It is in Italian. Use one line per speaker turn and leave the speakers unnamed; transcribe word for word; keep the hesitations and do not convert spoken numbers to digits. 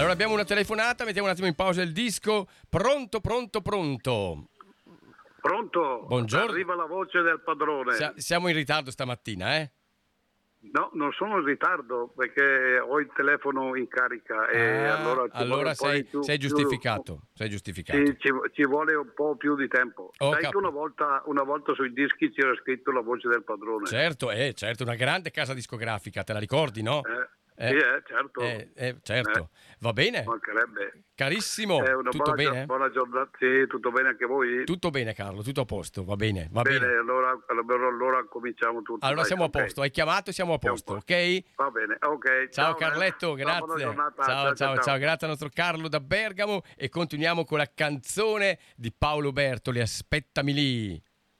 Allora abbiamo una telefonata, mettiamo un attimo in pausa il disco. Pronto, pronto, pronto.
Pronto?
Buongiorno.
Arriva la voce del padrone.
Sia- siamo in ritardo stamattina, eh?
No, non sono in ritardo perché ho il telefono in carica e
Ah,
allora, ci
allora
vuole un po'
sei,
di più-
sei
più-
giustificato. Sei giustificato.
Sì, ci, ci vuole un po' più di tempo.
Oh,
Sai
cap-
che una volta, una volta sui dischi c'era scritto la voce del padrone.
Certo, eh, certo, una grande casa discografica, te la ricordi, no?
Eh, sì, eh, certo.
eh, eh, certo.
Eh,
Va bene?
mancherebbe.
Carissimo,
È una
tutto
buona, gio-
bene?
buona giornata. Sì, tutto bene anche voi?
Tutto bene, Carlo, tutto a posto, va bene, va
bene,
bene.
Allora, allora, allora cominciamo tutto.
Allora
dai,
siamo a
ok.
posto, hai chiamato e siamo a
Siamo
posto,
a
ok?
Va bene, ok.
Ciao
eh.
Carletto,
Ciao, buona
grazie.
giornata.
Ciao, ciao, ciao, grazie al nostro Carlo da Bergamo e continuiamo con la canzone di Paolo Bertoli, Aspettami lì.